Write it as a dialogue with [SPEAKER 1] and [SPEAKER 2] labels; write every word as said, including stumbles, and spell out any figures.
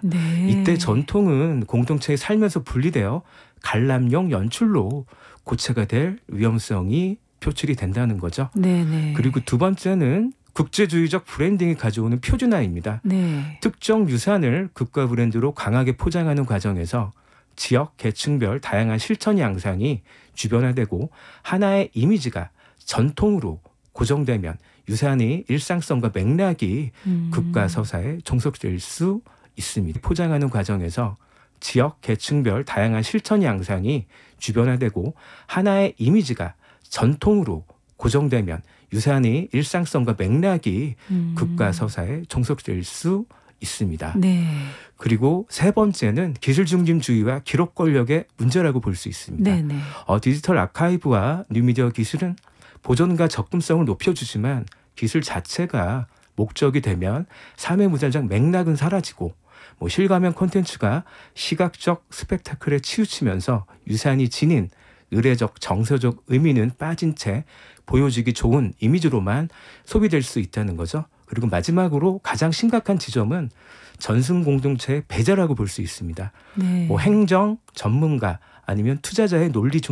[SPEAKER 1] 네.
[SPEAKER 2] 이때 전통은 공동체의 삶에서 분리되어 관람용 연출로 고체가 될 위험성이 표출이 된다는 거죠.
[SPEAKER 1] 네네.
[SPEAKER 2] 그리고 두 번째는 국제주의적 브랜딩이 가져오는 표준화입니다.
[SPEAKER 1] 네.
[SPEAKER 2] 특정 유산을 국가 브랜드로 강하게 포장하는 과정에서 지역, 계층별 다양한 실천 양상이 주변화되고 하나의 이미지가 전통으로 고정되면 유산의 일상성과 맥락이
[SPEAKER 1] 음.
[SPEAKER 2] 국가 서사에 종속될 수 있습니다. 포장하는 과정에서 지역, 계층별 다양한 실천 양상이 주변화되고 하나의 이미지가 전통으로 고정되면 유산의 일상성과 맥락이
[SPEAKER 1] 음.
[SPEAKER 2] 국가 서사에 종속될 수 있습니다.
[SPEAKER 1] 네.
[SPEAKER 2] 그리고 세 번째는 기술 중심주의와 기록 권력의 문제라고 볼 수 있습니다.
[SPEAKER 1] 네네.
[SPEAKER 2] 어, 디지털 아카이브와 뉴미디어 기술은 보존과 접근성을 높여주지만 기술 자체가 목적이 되면 삶의 무장적 맥락은 사라지고 뭐 실감형 콘텐츠가 시각적 스펙타클에 치우치면서 유산이 지닌 의례적 정서적 의미는 빠진 채 보여지기 좋은 이미지로만 소비될 수 있다는 거죠. 그리고 마지막으로 가장 심각한 지점은 전승 공동체의 배제라고 볼 수 있습니다.
[SPEAKER 1] 네.
[SPEAKER 2] 뭐 행정, 전문가 아니면 투자자의 논리 중